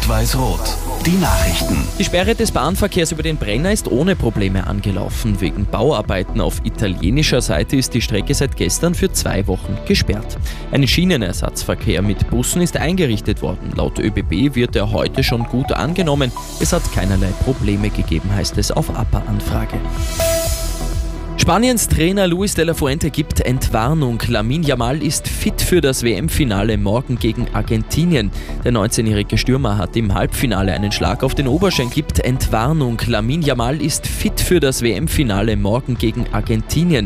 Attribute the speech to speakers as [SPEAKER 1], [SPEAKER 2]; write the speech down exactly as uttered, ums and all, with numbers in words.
[SPEAKER 1] Rot-Weiß-Rot. Die Nachrichten.
[SPEAKER 2] Die Sperre des Bahnverkehrs über den Brenner ist ohne Probleme angelaufen. Wegen Bauarbeiten auf italienischer Seite ist die Strecke seit gestern für zwei Wochen gesperrt. Ein Schienenersatzverkehr mit Bussen ist eingerichtet worden. Laut ÖBB wird er heute schon gut angenommen. Es hat keinerlei Probleme gegeben, heißt es auf A P A-Anfrage. Spaniens Trainer Luis de la Fuente gibt Entwarnung. Lamine Yamal ist fit für das W M-Finale morgen gegen Argentinien. Der neunzehnjährige Stürmer hat im Halbfinale einen Schlag auf den Oberschenkel. Gibt Entwarnung. Lamine Yamal ist fit für das W M-Finale morgen gegen Argentinien.